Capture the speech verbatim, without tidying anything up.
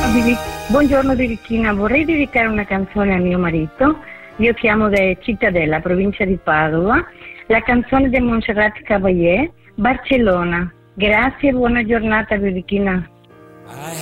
Bibi- Buongiorno Birichina, vorrei dedicare una canzone a mio marito. Io chiamo da Cittadella, provincia di Padova. La canzone di Montserrat Caballé, Barcellona. Grazie e buona giornata Birichina.